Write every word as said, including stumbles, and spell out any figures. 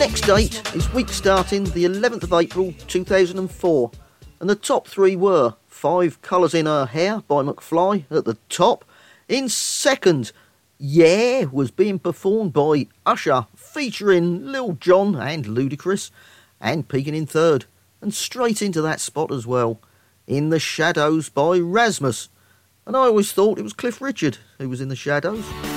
next date is week starting the eleventh of April two thousand four, and the top three were Five Colours in Her Hair by McFly at the top. In second, Yeah was being performed by Usher featuring Lil Jon and Ludacris, and peaking in third, and straight into that spot as well, In the Shadows by Rasmus. And I always thought it was Cliff Richard who was in the Shadows.